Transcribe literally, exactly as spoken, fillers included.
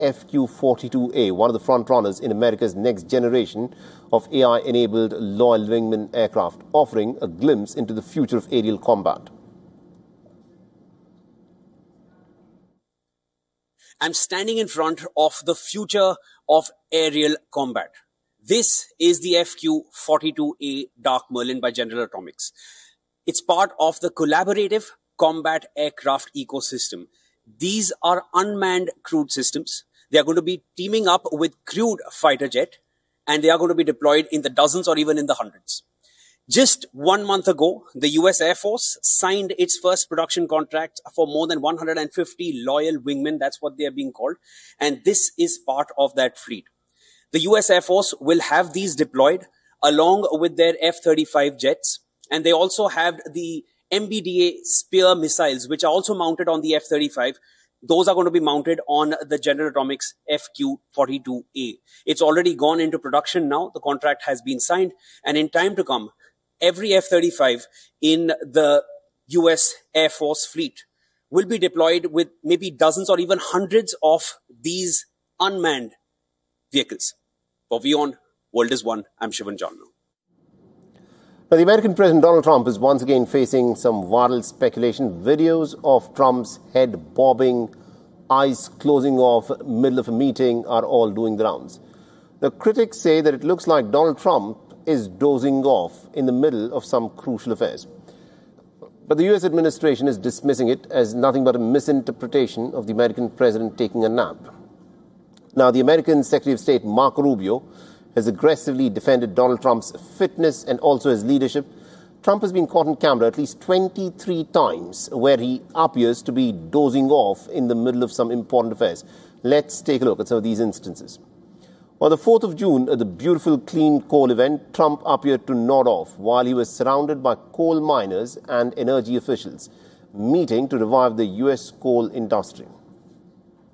F Q forty-two A, one of the front-runners in America's next generation of A I-enabled loyal wingman aircraft, offering a glimpse into the future of aerial combat. I'm standing in front of the future of aerial combat. This is the F Q forty-two A Dark Merlin by General Atomics. It's part of the collaborative combat aircraft ecosystem. These are unmanned crewed systems. They are going to be teaming up with crewed fighter jet, and they are going to be deployed in the dozens or even in the hundreds. Just one month ago, the U S Air Force signed its first production contract for more than one hundred fifty loyal wingmen. That's what they are being called. And this is part of that fleet. The U S Air Force will have these deployed along with their F thirty-five jets. And they also have the M B D A Spear missiles, which are also mounted on the F thirty-five. Those are going to be mounted on the General Atomics F Q forty-two A. It's already gone into production now. The contract has been signed. And in time to come, every F thirty-five in the U S Air Force fleet will be deployed with maybe dozens or even hundreds of these unmanned vehicles. For WION, World is One, I'm Shivan Chandra. Now, the American President Donald Trump is once again facing some viral speculation. Videos of Trump's head bobbing, eyes closing off, middle of a meeting are all doing the rounds. The critics say that it looks like Donald Trump is dozing off in the middle of some crucial affairs. But the U S administration is dismissing it as nothing but a misinterpretation of the American president taking a nap. Now, the American Secretary of State, Marco Rubio, has aggressively defended Donald Trump's fitness and also his leadership. Trump has been caught on camera at least twenty-three times where he appears to be dozing off in the middle of some important affairs. Let's take a look at some of these instances. On the fourth of June, at the beautiful Clean Coal event, Trump appeared to nod off while he was surrounded by coal miners and energy officials, meeting to revive the U S coal industry.